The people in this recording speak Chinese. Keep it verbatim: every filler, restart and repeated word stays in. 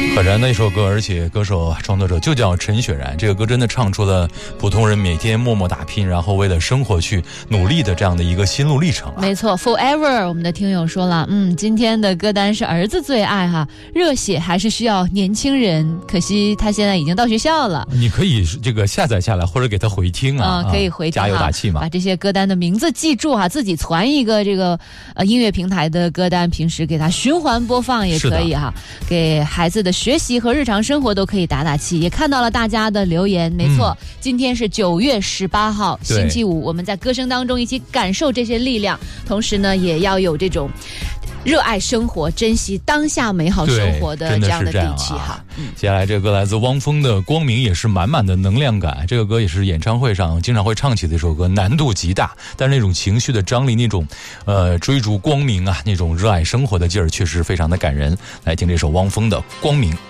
很燃的一首歌，而且歌手创作者就叫陈雪然。这个歌真的唱出了普通人每天默默打拼，然后为了生活去努力的这样的一个心路历程、啊、 没错 Forever 我们的听友说了，嗯，今天的歌单是儿子最爱哈，热血还是需要年轻人，可惜他现在已经到学校了。 你可以这个下载下来或者给他回听啊、 嗯、可以回听、啊、 加油打气嘛， 把这些歌单的名字记住哈、啊，自己传一个这个呃音乐平台的歌单，平时给他循环播放也可以哈、啊，给孩子的学习和日常生活都可以打打气。也看到了大家的留言，没错、嗯、今天是九月十八号星期五，我们在歌声当中一起感受这些力量，同时呢也要有这种热爱生活珍惜当下美好生活的这样的底气哈、啊嗯、 接下来这个歌来自汪峰的光明，也是满满的能量感。这个歌也是演唱会上经常会唱起的一首歌，难度极大，但是那种情绪的张力，那种呃追逐光明啊，那种热爱生活的劲儿确实非常的感人。来听这首汪峰的光明。